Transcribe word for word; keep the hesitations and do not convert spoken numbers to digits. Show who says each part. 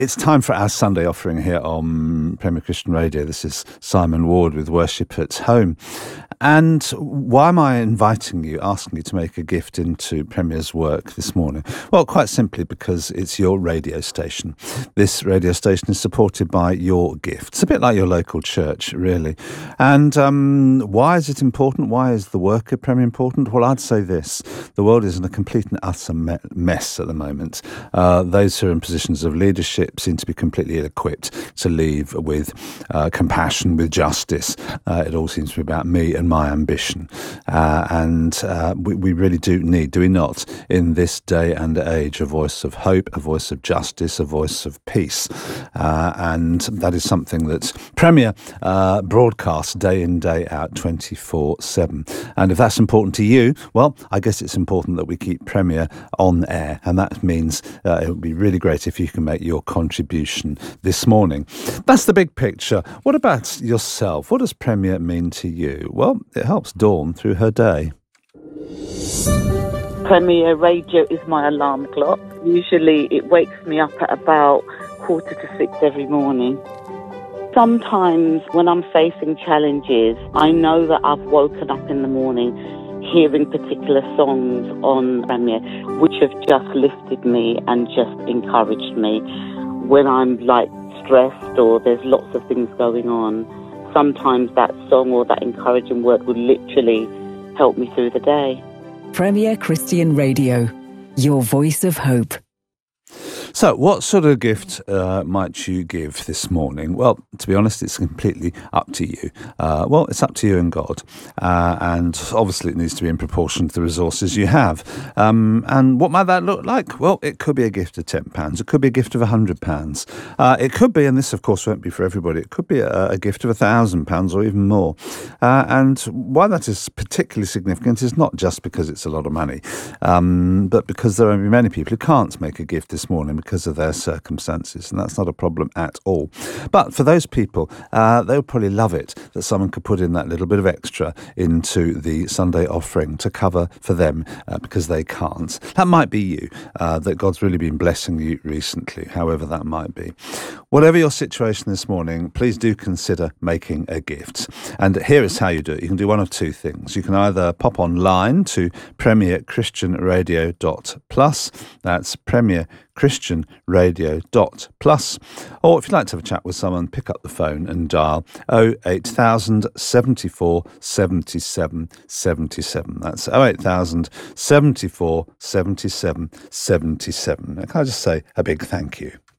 Speaker 1: It's time for our Sunday offering here on Premier Christian Radio. This is Simon Ward with Worship at Home. And why am I inviting you, asking you to make a gift into Premier's work this morning? Well, quite simply because it's your radio station. This radio station is supported by your gift. It's a bit like your local church, really. And um, why is it important? Why is the work of Premier important? Well, I'd say this. The world is in a complete and utter me- mess at the moment. Uh, those who are in positions of leadership seem to be completely ill-equipped to lead with uh, compassion, with justice. Uh, it all seems to be about me and my ambition. Uh, and uh, we, we really do need, do we not, in this day and age, a voice of hope, a voice of justice, a voice of peace. Uh, and that is something that Premier uh, broadcasts day in, day out, twenty-four seven. And if that's important to you, well, I guess it's important that we keep Premier on air. And that means uh, it would be really great if you can make your contribution this morning. That's the big picture. What about yourself? What does Premier mean to you? Well, it helps Dawn through her day.
Speaker 2: Premier Radio is my alarm clock. Usually it wakes me up at about quarter to six every morning. Sometimes when I'm facing challenges, I know that I've woken up in the morning hearing particular songs on Premier, which have just lifted me and just encouraged me. When I'm like stressed or there's lots of things going on, sometimes that song or that encouraging word will literally help me through the day.
Speaker 3: Premier Christian Radio, your voice of hope.
Speaker 1: So, what sort of gift uh, might you give this morning? Well, to be honest, it's completely up to you. Uh, well, it's up to you and God. Uh, and obviously it needs to be in proportion to the resources you have. Um, and what might that look like? Well, it could be a gift of ten pounds. It could be a gift of one hundred pounds. Uh, it could be, and this of course won't be for everybody, it could be a, a gift of one thousand pounds or even more. Uh, and why that is particularly significant is not just because it's a lot of money, um, but because there are many people who can't make a gift this morning because of their circumstances, and that's not a problem at all. But for those people, uh, they would probably love it that someone could put in that little bit of extra into the Sunday offering to cover for them uh, because they can't. That might be you, uh, that God's really been blessing you recently, however that might be. Whatever your situation this morning, please do consider making a gift. And here is how you do it. You can do one of two things. You can either pop online to premier christian radio dot plus, that's Premier Christian Radio dot plus, or if you'd like to have a chat with someone, pick up the phone and dial oh eight thousand seventy-four seventy-seven seventy-seven. That's oh eight thousand seventy-four seventy-seven seventy-seven. Can I just say a big thank you?